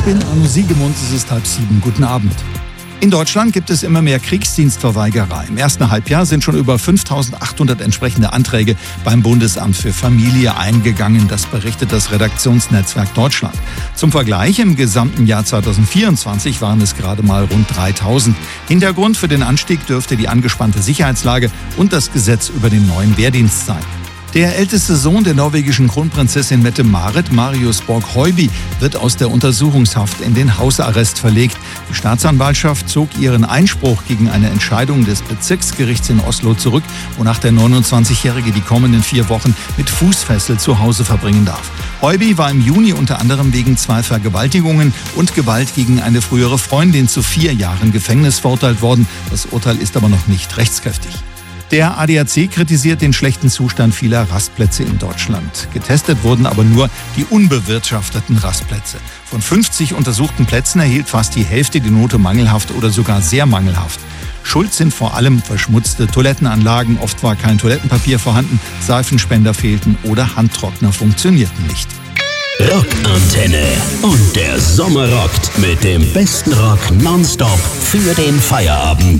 bin Arno Siegemund, es ist 6:30. Guten Abend. In Deutschland gibt es immer mehr Kriegsdienstverweigerer. Im ersten Halbjahr sind schon über 5.800 entsprechende Anträge beim Bundesamt für Familie eingegangen. Das berichtet das Redaktionsnetzwerk Deutschland. Zum Vergleich, im gesamten Jahr 2024 waren es gerade mal rund 3.000. Hintergrund für den Anstieg dürfte die angespannte Sicherheitslage und das Gesetz über den neuen Wehrdienst sein. Der älteste Sohn der norwegischen Kronprinzessin Mette-Marit, Marius Borg-Høiby, wird aus der Untersuchungshaft in den Hausarrest verlegt. Die Staatsanwaltschaft zog ihren Einspruch gegen eine Entscheidung des Bezirksgerichts in Oslo zurück, wonach der 29-Jährige die kommenden 4 Wochen mit Fußfessel zu Hause verbringen darf. Høiby war im Juni unter anderem wegen 2 Vergewaltigungen und Gewalt gegen eine frühere Freundin zu 4 Jahren Gefängnis verurteilt worden. Das Urteil ist aber noch nicht rechtskräftig. Der ADAC kritisiert den schlechten Zustand vieler Rastplätze in Deutschland. Getestet wurden aber nur die unbewirtschafteten Rastplätze. Von 50 untersuchten Plätzen erhielt fast die Hälfte die Note mangelhaft oder sogar sehr mangelhaft. Schuld sind vor allem verschmutzte Toilettenanlagen. Oft war kein Toilettenpapier vorhanden, Seifenspender fehlten oder Handtrockner funktionierten nicht. Rockantenne. Und der Sommer rockt mit dem besten Rock nonstop für den Feierabend.